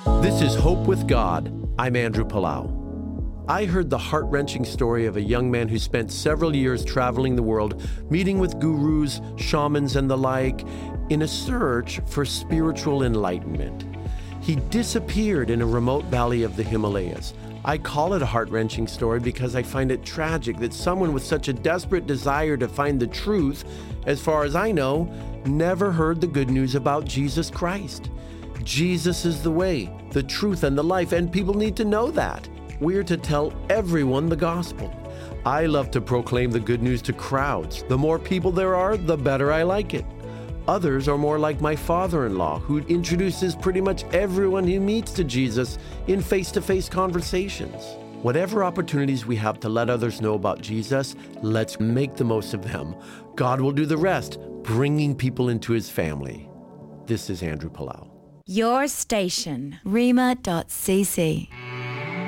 This is Hope with God. I'm Andrew Palau. I heard the heart-wrenching story of a young man who spent several years traveling the world, meeting with gurus, shamans, and the like, in a search for spiritual enlightenment. He disappeared in a remote valley of the Himalayas. I call it a heart-wrenching story because I find it tragic that someone with such a desperate desire to find the truth, as far as I know, never heard the good news about Jesus Christ. Jesus is the way, the truth, and the life, and people need to know that. We're to tell everyone the gospel. I love to proclaim the good news to crowds. The more people there are, the better I like it. Others are more like my father-in-law, who introduces pretty much everyone he meets to Jesus in face-to-face conversations. Whatever opportunities we have to let others know about Jesus, let's make the most of them. God will do the rest, bringing people into his family. This is Andrew Palau. Your station, rhema.cc.